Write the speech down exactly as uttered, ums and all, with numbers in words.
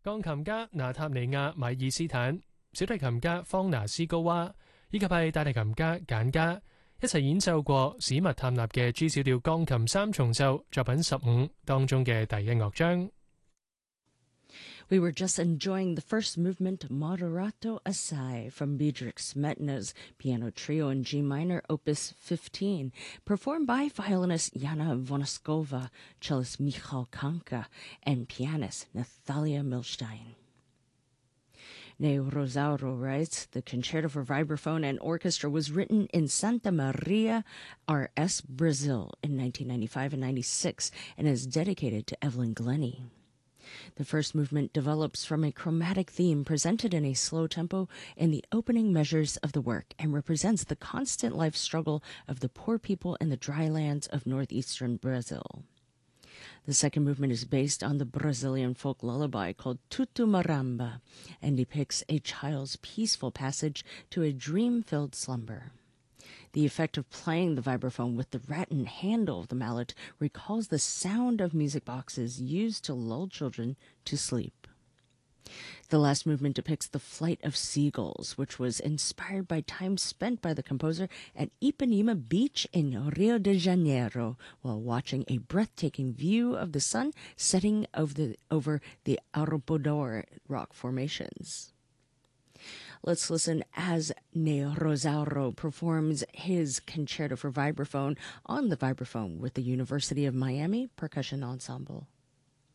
鋼琴家娜塔尼亞米爾斯坦、小提琴家方拿斯高娃以及係大提琴家簡加一齊演奏過史密探納嘅 G 小調鋼琴三重奏作品十五當中嘅第一樂章。 We were just enjoying the first movement Moderato Assai from Bedřich Smetana's Piano Trio in G minor, Opus fifteen, performed by violinist Jana Vonoskova, cellist Michal Kanka, and pianist Natalia Milstein. Neo Rosauro writes, the Concerto for Vibraphone and Orchestra was written in Santa Maria, R S, Brazil in nineteen ninety-five and ninety-six and is dedicated to Evelyn Glennie. The first movement develops from a chromatic theme presented in a slow tempo in the opening measures of the work and represents the constant life struggle of the poor people in the dry lands of northeastern Brazil. The second movement is based on the Brazilian folk lullaby called Tutu Maramba and depicts a child's peaceful passage to a dream-filled slumber. The effect of playing the vibraphone with the rattan handle of the mallet recalls the sound of music boxes used to lull children to sleep. The last movement depicts the flight of seagulls, which was inspired by time spent by the composer at Ipanema Beach in Rio de Janeiro while watching a breathtaking view of the sun setting over the, over the Arpoador rock formations. Let's listen as Neo Rosauro performs his Concerto for Vibraphone on the vibraphone with the University of Miami Percussion Ensemble.